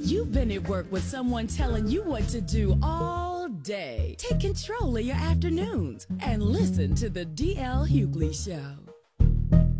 You've been at work with someone telling you what to do all day. Take control of your afternoons and listen to the DL Hughley Show.